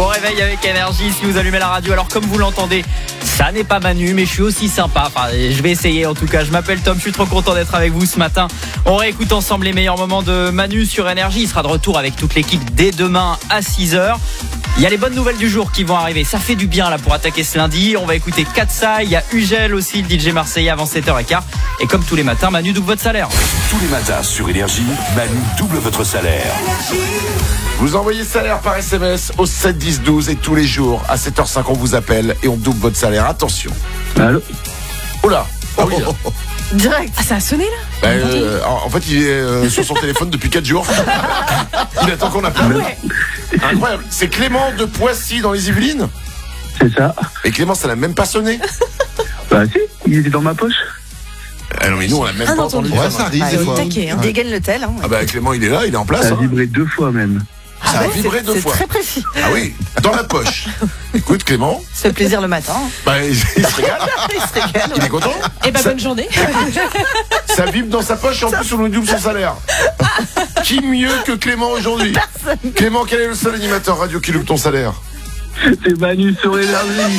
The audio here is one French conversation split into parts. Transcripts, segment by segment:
Bon réveil avec énergie si vous allumez la radio. Alors comme vous l'entendez, ça n'est pas Manu, mais je suis aussi sympa. Enfin, je vais essayer en tout cas. Je m'appelle Tom, je suis trop content d'être avec vous ce matin. On réécoute ensemble les meilleurs moments de Manu sur énergie. Il sera de retour avec toute l'équipe dès demain à 6h. Il y a les bonnes nouvelles du jour qui vont arriver. Ça fait du bien là pour attaquer ce lundi. On va écouter Katsai, il y a Ugel aussi, le DJ marseillais avant 7h15. Et comme tous les matins, Manu double votre salaire. Tous les matins sur Énergie, Manu double votre salaire. Vous envoyez salaire par SMS au 7 10 12 et tous les jours à 7h05 on vous appelle et on double votre salaire. Attention. Allô. Oh là. Ah oui. Direct. Ah, ça a sonné là En fait, il est sur son téléphone depuis 4 jours. Il attend qu'on appelle. Ouais. Incroyable. C'est Clément de Poissy dans les Yvelines. C'est ça. Et Clément, ça n'a même pas sonné. Bah si, il était dans ma poche. Ah non, mais nous, on l'a même pas entendu. Ouais, ça arrive des fois. Taquet, hein. Il dégaine le tel. Hein. Ah bah Clément, il est là, il est en place. Ça a Hein. vibré 2 fois même. Ça a vibré 2 fois. C'est très précis. Ah oui, dans la poche. Écoute, Clément, Ça fait plaisir le matin. bah, il se régale. Il se régale. Il est content. Eh ben, Ça- bonne journée. Ça vibre dans sa poche et en plus on lui double son salaire. Qui mieux que Clément aujourd'hui? Clément, quel est le seul animateur radio qui double ton salaire? C'est Manu sur énergie.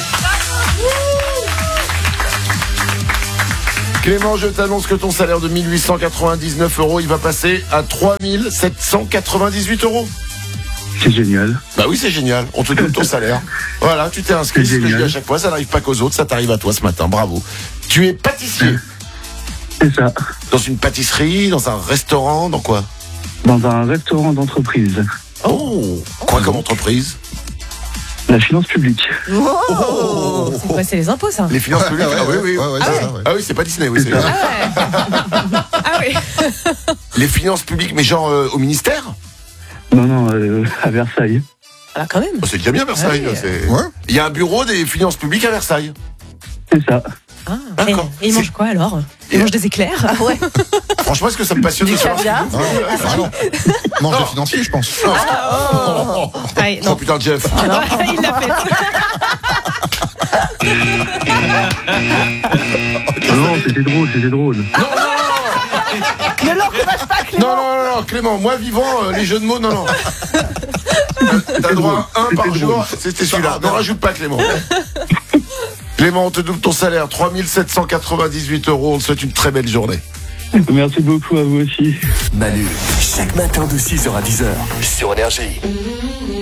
Clément, je t'annonce que ton salaire de 1899 €, il va passer à 3798 €. C'est génial. Bah oui, c'est génial. On te double ton salaire. Voilà, tu t'es inscrit. C'est C'est ce que je dis génial. à chaque fois. Ça n'arrive pas qu'aux autres. Ça t'arrive à toi ce matin. Bravo. Tu es pâtissier. C'est ça. Dans une pâtisserie, dans un restaurant, dans quoi? Dans un restaurant d'entreprise. Oh, quoi comme entreprise? La finance publique. Oh. C'est quoi, c'est les impôts ça? Les finances publiques. Ah oui, oui. Ouais, c'est ça, ouais. Ah oui, c'est pas Disney. Oui, c'est Ah ouais. Ah oui. les finances publiques, mais genre au ministère. Non, à Versailles. Ah, quand même. Oh, c'est déjà bien Versailles. Ouais. C'est- Ouais. Il y a un bureau des finances publiques à Versailles. C'est ça. Ah. D'accord. Et ils mangent quoi alors? Ils mangent des éclairs? Ah ouais. Franchement, est-ce que ça me passionne Du de savoir? caviar. Ah non. Mange des financiers, je pense. Oh, Ouais, oh non. putain, Jeff. Il l'a fait. Non, c'était drôle. Ne l'encourage pas, Clément. Non, Clément, moi vivant, les jeux de mots, non. T'as droit à un par C'était jour, drôle. c'était celui-là. Ne rajoute pas, Clément. Clément, on te double ton salaire, 3798 €. On te souhaite une très belle journée. Merci beaucoup à vous aussi. Manu, chaque matin de 6h à 10h sur Énergie.